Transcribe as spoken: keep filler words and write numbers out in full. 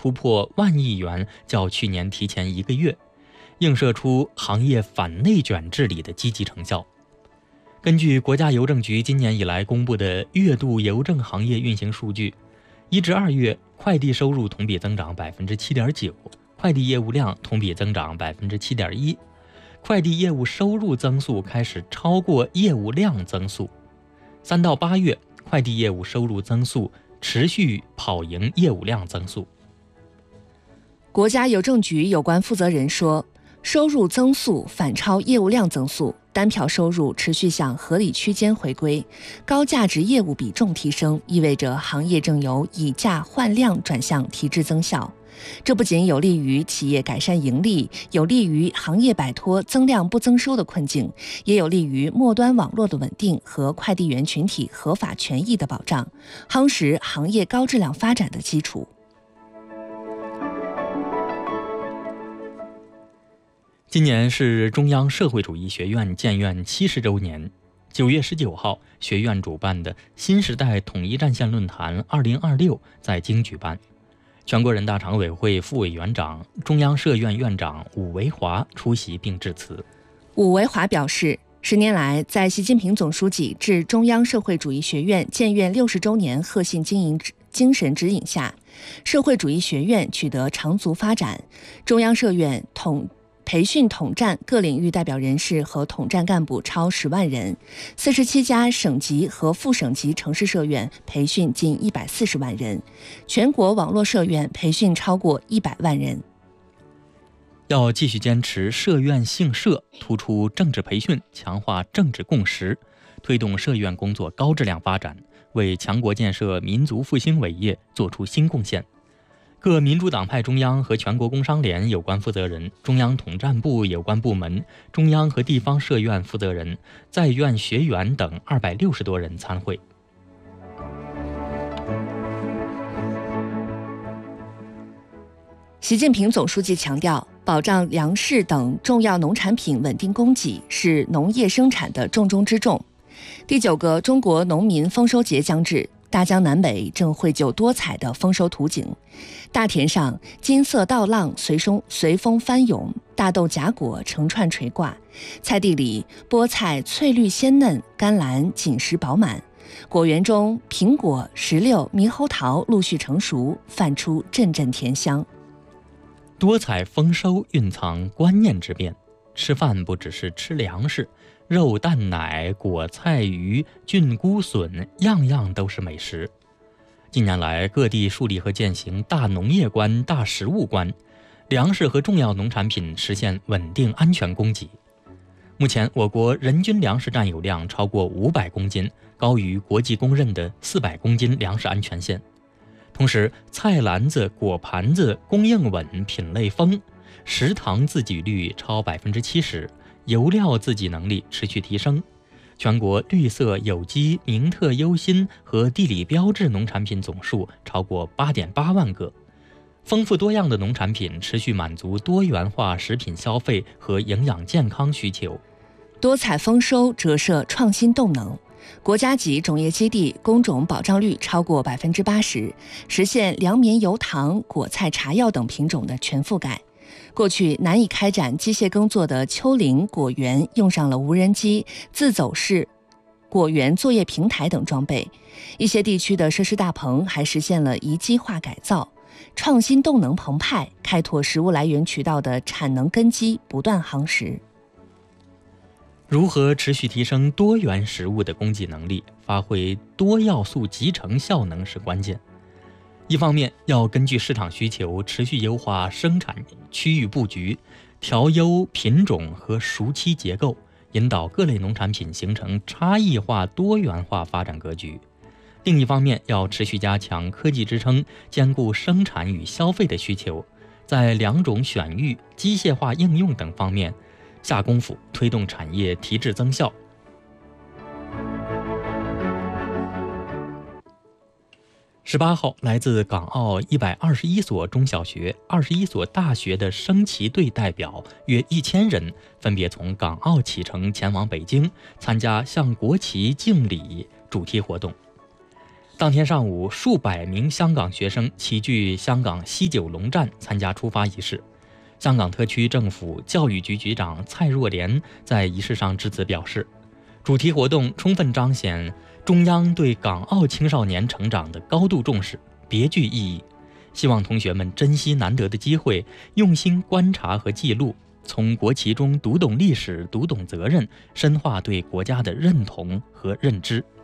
突破万亿元，较去年提前一个月，映射出行业反内卷治理的积极成效。根据国家邮政局今年以来公布的月度邮政行业运行数据，一至二月快递收入同比增长 百分之七点九， 快递业务量同比增长 百分之七点一， 快递业务收入增速开始超过业务量增速。三到八月快递业务收入增速持续跑赢业务量增速。 国家邮政局有关负责人说，收入增速反超业务量增速，单票收入持续向合理区间回归，高价值业务比重提升，意味着行业正由以价换量转向提质增效。这不仅有利于企业改善盈利，有利于行业摆脱增量不增收的困境，也有利于末端网络的稳定和快递员群体合法权益的保障，夯实行业高质量发展的基础。 今年是中央社会主义学院建院七十周年，九月十九号，学院主办的新时代统一战线论坛二零二六在京举办。全国人大常委会副委员长、中央社院院长伍维华出席并致辞。 伍维华表示，十年来，在习近平总书记致中央社会主义学院建院六十周年贺信经营精神指引下，社会主义学院取得长足发展。中央社院统培训统战各领域代表人士和统战干部超十万人，四十七家省级和副省级城市社院培训近一百四十万人，全国网络社院培训超过一百万人。 要继续坚持社院兴社，突出政治培训，强化政治共识，推动社院工作高质量发展，为强国建设、民族复兴伟业做出新贡献。各民主党派中央和全国工商联有关负责人、中央统战部有关部门、中央和地方社院负责人、在院学员等二百六十多人参会。 习近平总书记强调，保障粮食等重要农产品稳定供给是农业生产的重中之重。第九个中国农民丰收节将至，大江南北正绘就多彩的丰收图景。大田上金色稻浪随风随风翻涌，大豆荚果成串垂挂，菜地里菠菜翠绿鲜嫩，甘蓝紧实饱满，果园中苹果、石榴、猕猴桃陆续成熟，泛出阵阵甜香。 多彩丰收蕴藏观念之变，吃饭不只是吃粮食，肉蛋奶果菜鱼菌菇笋样样都是美食。近年来，各地树立和践行大农业观、大食物观，粮食和重要农产品实现稳定安全供给。目前，我国人均粮食占有量超过五百公斤，高于国际公认的四百公斤粮食安全线。同时，菜篮子、果盘子供应稳、品类丰，食糖自给率超百分之七十，油料自给能力持续提升。全国绿色、有机、名特优新和地理标志农产品总数超过八点八万个。丰富多样的农产品持续满足多元化食品消费和营养健康需求。 多彩丰收折射创新动能。国家级种业基地工种保障率超过百分之八十，实现粮棉油糖、果菜茶药等品种的全覆盖。过去难以开展机械耕作的丘陵果园用上了无人机、自走式果园作业平台等装备，一些地区的设施大棚还实现了宜机化改造，创新动能澎湃，开拓食物来源渠道的产能根基不断夯实。 如何持续提升多元食物的供给能力，发挥多要素集成效能是关键。一方面，要根据市场需求持续优化生产区域布局，调优品种和熟期结构，引导各类农产品形成差异化多元化发展格局。另一方面，要持续加强科技支撑，兼顾生产与消费的需求，在两种选育、机械化应用等方面下功夫，推动产业提质增效。十八号，来自港澳一百二十一所中小学、二十一所大学的升旗队代表约一千人，分别从港澳启程前往北京，参加向国旗敬礼主题活动。 当天上午，数百名香港学生齐聚香港西九龙站参加出发仪式。香港特区政府教育局局长蔡若莲在仪式上致辞表示，主题活动充分彰显中央对港澳青少年成长的高度重视，别具意义。希望同学们珍惜难得的机会，用心观察和记录，从国旗中读懂历史，读懂责任，深化对国家的认同和认知。